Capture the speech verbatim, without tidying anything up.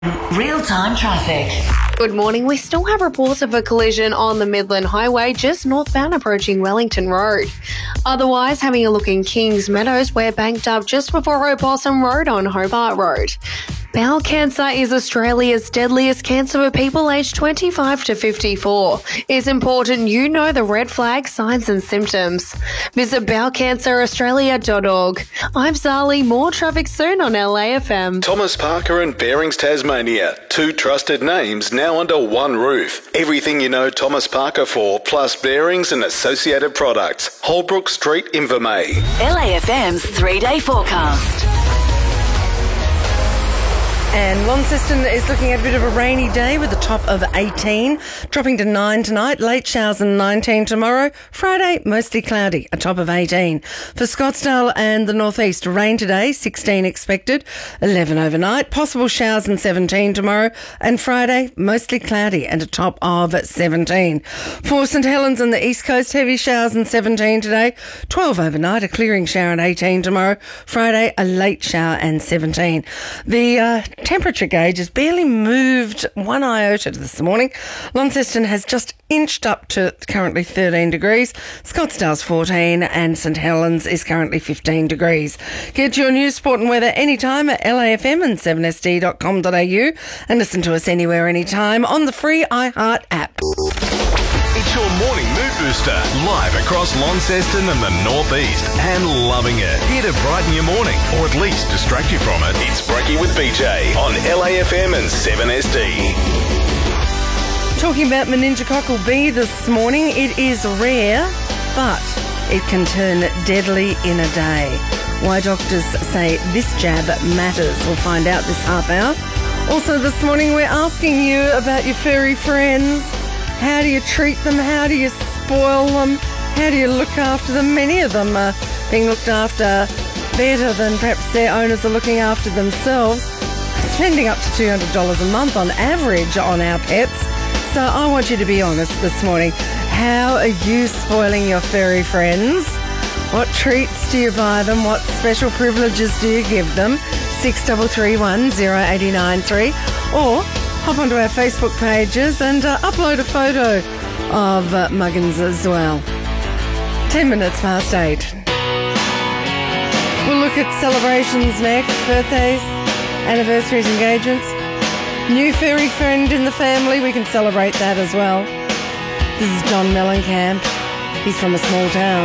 Real-time traffic. Good morning. We still have reports of a collision on the Midland Highway, just northbound approaching Wellington Road. Otherwise, having a look in Kings Meadows, we're banked up just before Opossum Road on Hobart Road. Bowel cancer is Australia's deadliest cancer for people aged twenty-five to fifty-four. It's important you know the red flag signs and symptoms. Visit bowel cancer australia dot org. I'm Zali. More traffic soon on L A F M. Thomas Parker and Bearings Tasmania. Two trusted names now under one roof. Everything you know Thomas Parker for, plus Bearings and associated products. Holbrook Street, Invermay. L A F M's three-day forecast. And Launceston is looking at a bit of a rainy day with a top of eighteen, dropping to nine tonight, late showers and nineteen tomorrow. Friday, mostly cloudy, a top of eighteen. For Scottsdale and the northeast, rain today, sixteen expected, eleven overnight, possible showers and seventeen tomorrow, and Friday, mostly cloudy and a top of seventeen. For St Helens and the east coast, heavy showers and seventeen today, twelve overnight, a clearing shower and eighteen tomorrow, Friday, a late shower and seventeen. The uh, temperature gauge has barely moved one iota this morning. Launceston has just inched up to currently thirteen degrees. Scottsdale's fourteen and St Helens is currently fifteen degrees. Get your news, sport and weather anytime at L A F M and seven S D dot com dot a u and listen to us anywhere, anytime on the free iHeart app. It's your morning mood booster, live across Launceston and the northeast, and loving it. Here to brighten your morning, or at least distract you from it. It's Brekkie with B J on L A F M and seven S D. Talking about meningococcal B this morning, it is rare, but it can turn deadly in a day. Why doctors say this jab matters, we'll find out this half hour. Also this morning we're asking you about your furry friends. How do you treat them? How do you spoil them? How do you look after them? Many of them are being looked after better than perhaps their owners are looking after themselves, spending up to two hundred dollars a month on average on our pets. So I want you to be honest this morning. How are you spoiling your furry friends? What treats do you buy them? What special privileges do you give them? six three three one, zero eight nine three or hop onto our Facebook pages and uh, upload a photo of uh, Muggins as well. Ten minutes past eight. We'll look at celebrations next, birthdays, anniversaries, engagements. New furry friend in the family, we can celebrate that as well. This is John Mellencamp. He's from a small town.